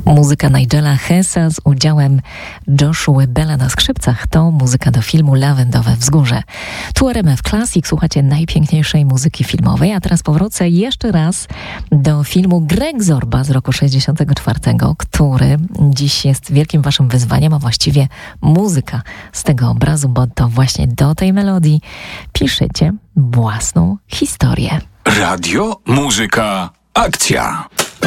Muzyka Nigela Hessa z udziałem Joshua Bella na skrzypcach to muzyka do filmu Lawendowe Wzgórze. Tu RMF Classic, słuchacie najpiękniejszej muzyki filmowej, a teraz powrócę jeszcze raz do filmu Greg Zorba z roku 64, który dziś jest wielkim waszym wyzwaniem, a właściwie muzyka z tego obrazu, bo to właśnie do tej melodii piszecie własną historię. Radio, muzyka, akcja.